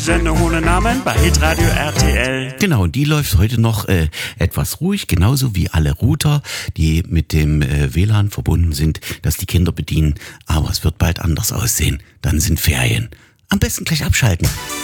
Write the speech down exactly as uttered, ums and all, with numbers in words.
Sendung ohne Namen bei Hitradio R T L. Genau, und die läuft heute noch äh, etwas ruhig, genauso wie alle Router, die mit dem äh, W L A N verbunden sind, dass die Kinder bedienen. Aber es wird bald anders aussehen. Dann sind Ferien. Am besten gleich abschalten.